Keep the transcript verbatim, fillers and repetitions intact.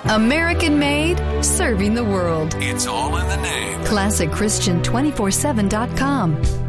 American made, serving the world. It's all in the name. classic christian two forty-seven dot com.